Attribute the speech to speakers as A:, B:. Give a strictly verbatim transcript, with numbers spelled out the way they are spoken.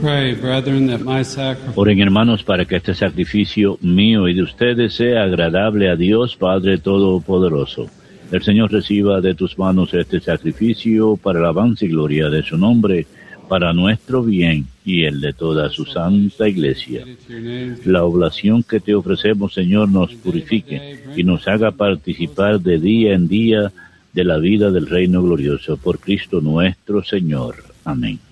A: Pray, brethren, that my sacrifice
B: Oren, hermanos, para que este sacrificio mío y de ustedes sea agradable a Dios Padre Todopoderoso. El Señor reciba de tus manos este sacrificio para el avance y gloria de su nombre, para nuestro bien y el de toda su santa Iglesia. La oblación que te ofrecemos, Señor, nos purifique y nos haga participar de día en día de la vida del reino glorioso. Por Cristo nuestro Señor. Amén.